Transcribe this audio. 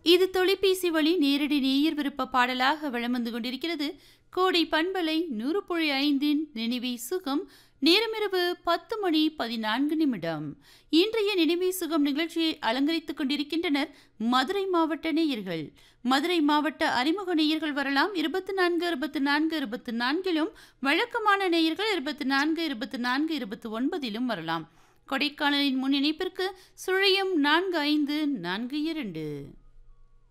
இது தொலைபேசி வழி நேரடி நேயர் விருப்ப பாடலாக வலம் வந்து கொண்டிருக்கிறது. கோடை பண்பலை 100.5 நினைவே சுகம். நேரமிரவு 10:14 இன்றைய நினைவே சுகம் நிகழ்ச்சியை அலங்கரித்துக் கொண்டிருக்கின்றனர் மதுரை மாவட்ட நேயர்கள். மதுரை மாவட்ட அறிமுக நேயர்கள் வரலாம் 24 24 24 வழக்கமான நேயர்கள் 24 24 29 வரலாம். கொடைக்கானலின் முன் இணைப்பிற்கு 045442